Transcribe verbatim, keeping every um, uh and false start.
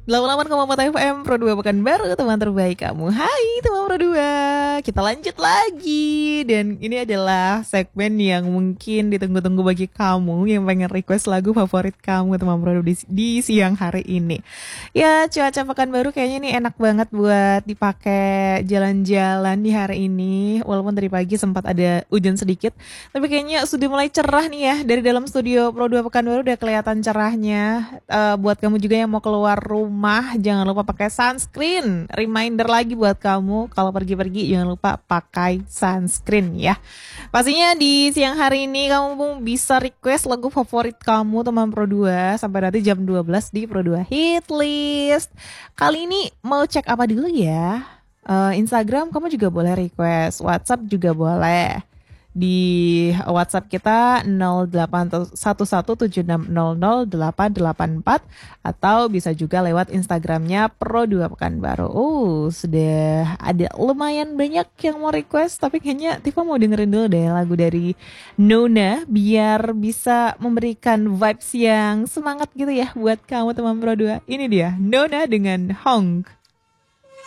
delapan puluh delapan koma empat F M Pro dua Pekanbaru, teman terbaik kamu. Hai teman Pro dua, kita lanjut lagi. Dan ini adalah segmen yang mungkin ditunggu-tunggu bagi kamu yang pengen request lagu favorit kamu teman Pro dua di, di siang hari ini. Ya, cuaca Pekanbaru kayaknya nih enak banget buat dipakai jalan-jalan di hari ini. Walaupun tadi pagi sempat ada hujan sedikit, tapi kayaknya sudah mulai cerah nih ya. Dari dalam studio Pro dua Pekanbaru udah kelihatan cerahnya. Uh, buat kamu juga yang mau keluar rumah, jangan lupa pakai sunscreen. Reminder lagi buat kamu, kalau pergi-pergi jangan lupa pakai sunscreen ya. Pastinya di siang hari ini kamu bisa request lagu favorit kamu teman Pro dua sampai nanti jam dua belas di Pro dua Hit List. Kali ini mau cek apa dulu ya? Uh, Instagram kamu juga boleh request, WhatsApp juga boleh. Di WhatsApp kita nol delapan satu satu tujuh enam nol nol delapan delapan empat atau bisa juga lewat Instagramnya Pro dua Pekanbaru. Oh, sudah ada lumayan banyak yang mau request, tapi kayaknya Tifa mau dengerin dulu deh lagu dari Nona biar bisa memberikan vibes yang semangat gitu ya buat kamu teman Pro dua. Ini dia Nona dengan Honk.